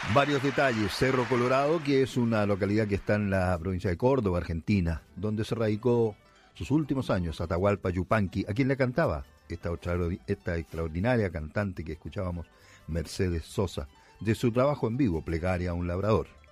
Varios detalles. Cerro Colorado, que es una localidad que está en la provincia de Córdoba, Argentina, donde se radicó sus últimos años Atahualpa Yupanqui, a quien le cantaba esta extraordinaria cantante que escuchábamos, Mercedes Sosa, de su trabajo en vivo, Plegaria a un labrador.